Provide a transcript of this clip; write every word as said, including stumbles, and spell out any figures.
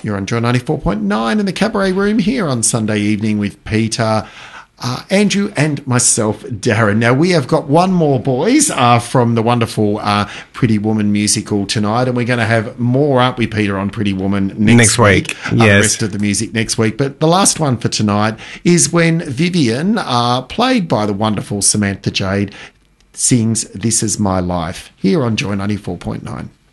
You're on Joy ninety-four point nine in the Cabaret Room here on Sunday evening with Peter, uh, Andrew and myself, Darren. Now, we have got one more, boys, uh, from the wonderful uh, Pretty Woman musical tonight, and we're going to have more, aren't we, Peter, on Pretty Woman next, next week. week. Yes. Uh, the rest of the music next week. But the last one for tonight is when Vivian, uh, played by the wonderful Samantha Jade, sings This Is My Life here on Joy ninety-four point nine.